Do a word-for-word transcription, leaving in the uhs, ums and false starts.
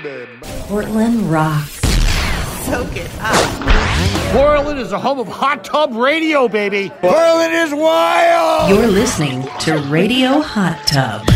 baby. Portland rocks. Soak it up. Portland is the home of hot tub radio, baby. Portland is wild. You're listening to Radio Hot Tub.